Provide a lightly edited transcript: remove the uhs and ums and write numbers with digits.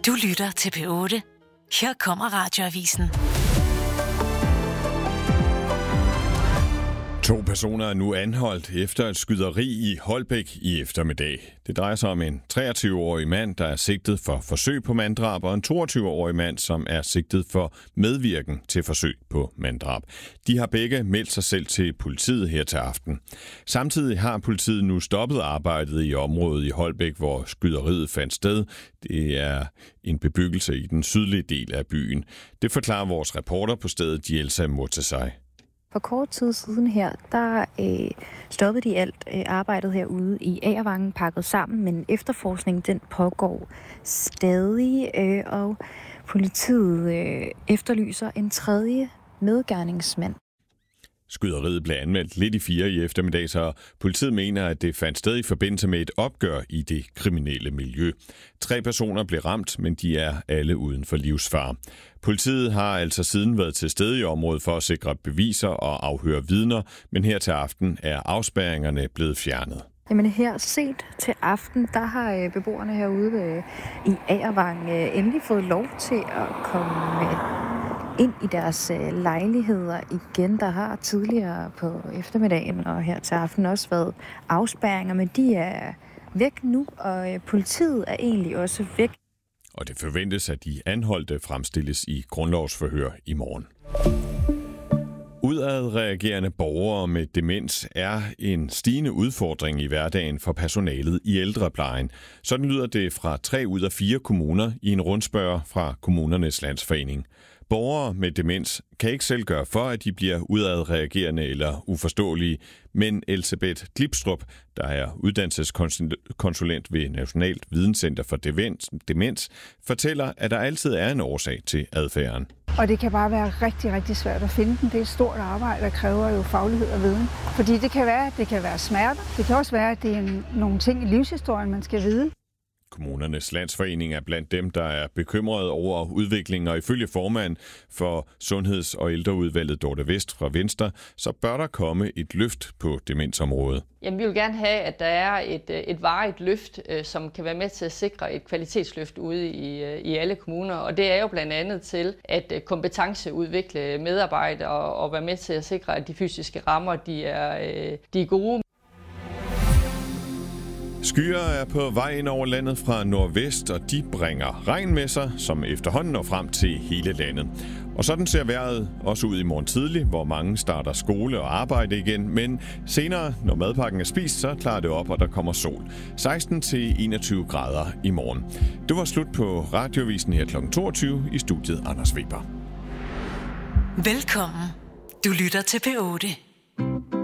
Du lytter til P8. Her kommer Radioavisen. 2 personer er nu anholdt efter et skyderi i Holbæk i eftermiddag. Det drejer sig om en 23-årig mand, der er sigtet for forsøg på manddrab, og en 22-årig mand, som er sigtet for medvirken til forsøg på manddrab. De har begge meldt sig selv til politiet her til aften. Samtidig har politiet nu stoppet arbejdet i området i Holbæk, hvor skyderiet fandt sted. Det er en bebyggelse i den sydlige del af byen. Det forklarer vores reporter på stedet, Jelsa Murtesai. For kort tid siden her, der stoppede de alt arbejdet herude i Agervangen, pakket sammen, men efterforskningen den pågår stadig, og politiet efterlyser en tredje medgerningsmand. Skyderiet blev anmeldt lidt i 4 i eftermiddag, så politiet mener, at det fandt sted i forbindelse med et opgør i det kriminelle miljø. 3 personer blev ramt, men de er alle uden for livsfare. Politiet har altså siden været til stede i området for at sikre beviser og afhøre vidner, men her til aften er afspærringerne blevet fjernet. Jamen her set til aften, der har beboerne herude i Agervang endelig fået lov til at komme ind i deres lejligheder igen. Der har tidligere på eftermiddagen og her til aften også været afspærringer, men de er væk nu, og politiet er egentlig også væk. Og det forventes, at de anholdte fremstilles i grundlovsforhør i morgen. Udadreagerende borgere med demens er en stigende udfordring i hverdagen for personalet i ældreplejen. Sådan lyder det fra 3 ud af 4 kommuner i en rundspørge fra Kommunernes Landsforening. Borgere med demens kan ikke selv gøre for, at de bliver udadreagerende eller uforståelige, men Elsebeth Glipstrup, der er uddannelseskonsulent ved Nationalt Videnscenter for Demens, fortæller, at der altid er en årsag til adfærden. Og det kan bare være rigtig, rigtig svært at finde den. Det er et stort arbejde, der kræver jo faglighed og viden. Fordi det kan være smerter. Det kan også være, at det er nogle ting i livshistorien, man skal vide. Kommunernes Landsforening er blandt dem, der er bekymrede over udviklingen, og ifølge formand for Sundheds- og ældreudvalget Dorte Vest fra Venstre, så bør der komme et løft på demensområdet. Jamen, vi vil gerne have, at der er et varigt løft, som kan være med til at sikre et kvalitetsløft ude i alle kommuner. Og det er jo blandt andet til at kompetenceudvikle medarbejdere og være med til at sikre, at de fysiske rammer de er gode. Skyer er på vej ind over landet fra nordvest, og de bringer regn med sig, som efterhånden når frem til hele landet. Og sådan ser vejret også ud i morgen tidlig, hvor mange starter skole og arbejde igen. Men senere, når madpakken er spist, så klarer det op, og der kommer sol. 16-21 grader i morgen. Det var slut på Radioavisen her kl. 22 i studiet Anders Weber. Velkommen. Du lytter til P8.